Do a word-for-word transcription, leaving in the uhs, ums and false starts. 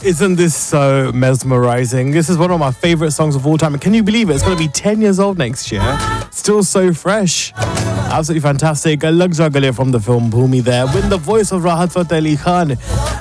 Isn't this so mesmerizing? This is one of my favorite songs of all time. And can you believe it? It's going to be ten years old next year. Still so fresh. Absolutely fantastic. Lag Ja Gale from the film Bhumi there, with the voice of Rahat Fateh Ali Khan.